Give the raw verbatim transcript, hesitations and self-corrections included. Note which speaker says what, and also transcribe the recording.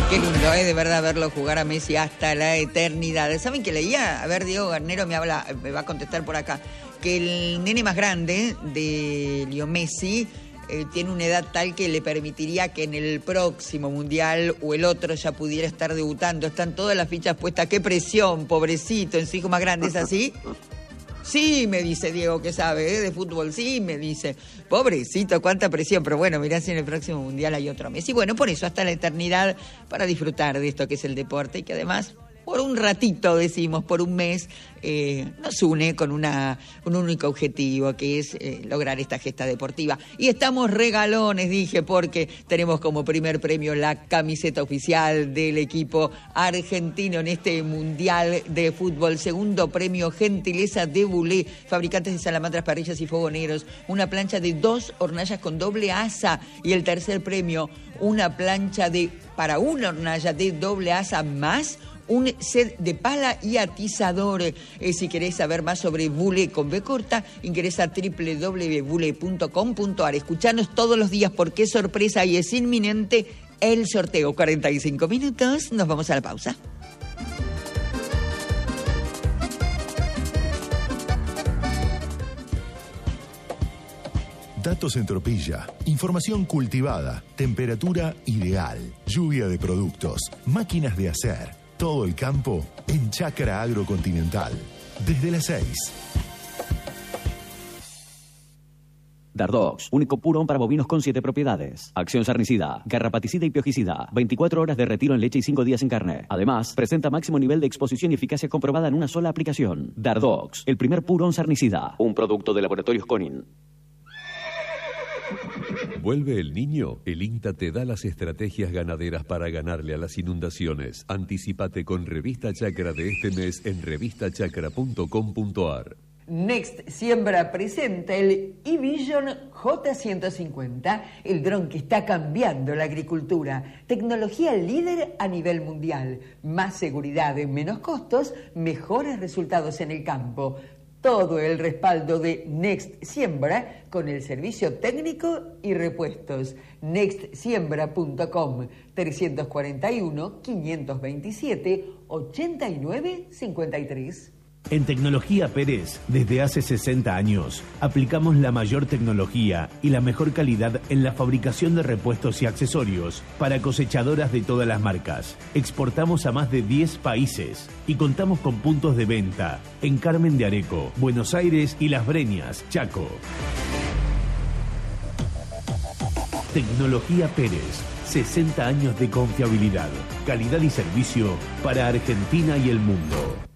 Speaker 1: Qué lindo, ¿eh? De verdad, verlo jugar a Messi hasta la eternidad. ¿Saben qué leía? A ver, Diego Garnero me habla, me va a contestar por acá. Que el nene más grande de Leo Messi eh, tiene una edad tal que le permitiría que en el próximo Mundial o el otro ya pudiera estar debutando. Están todas las fichas puestas. ¡Qué presión, pobrecito, en su hijo más grande! ¿Es así? Sí, me dice Diego, que sabe, ¿eh? De fútbol, sí, me dice. Pobrecito, cuánta presión, pero bueno, mirá si en el próximo Mundial hay otro Messi. Bueno, por eso, hasta la eternidad, para disfrutar de esto que es el deporte y que además, por un ratito, decimos, por un mes, eh, nos une con una un único objetivo, que es eh, lograr esta gesta deportiva. Y estamos regalones, dije, porque tenemos como primer premio la camiseta oficial del equipo argentino en este Mundial de Fútbol. Segundo premio, gentileza de Bulé, fabricantes de salamandras, parrillas y fogoneros. Una plancha de dos hornallas con doble asa. Y el tercer premio, una plancha de para una hornalla de doble asa más un set de pala y atizador. Eh, si querés saber más sobre Bulé con B corta, ingresa a doble u doble u doble u punto bulé punto com punto a r. Escuchanos todos los días porque es sorpresa y es inminente el sorteo. cuarenta y cinco minutos, nos vamos a la pausa.
Speaker 2: Datos en Tropilla, información cultivada, temperatura ideal, lluvia de productos, máquinas de hacer. Todo el campo en Chácara Agrocontinental. Desde las seis.
Speaker 3: Dardox, único purón para bovinos con siete propiedades. Acción sarnicida, garrapaticida y piojicida. veinticuatro horas de retiro en leche y cinco días en carne. Además, presenta máximo nivel de exposición y eficacia comprobada en una sola aplicación. Dardox, el primer purón sarnicida. Un producto de Laboratorios Conin.
Speaker 4: ¿Vuelve el niño? El INTA te da las estrategias ganaderas para ganarle a las inundaciones. Anticípate con Revista Chacra de este mes en revista chacra punto com punto a r.
Speaker 1: Next Siembra presenta el eVision J ciento cincuenta, el dron que está cambiando la agricultura. Tecnología líder a nivel mundial. Más seguridad en menos costos, mejores resultados en el campo. Todo el respaldo de Next Siembra con el servicio técnico y repuestos. next siembra punto com, tres cuatro uno, cinco dos siete, ocho nueve cinco tres.
Speaker 5: En Tecnología Pérez, desde hace sesenta años, aplicamos la mayor tecnología y la mejor calidad en la fabricación de repuestos y accesorios para cosechadoras de todas las marcas. Exportamos a más de diez países y contamos con puntos de venta en Carmen de Areco, Buenos Aires y Las Breñas, Chaco. Tecnología Pérez, sesenta años de confiabilidad, calidad y servicio para Argentina y el mundo.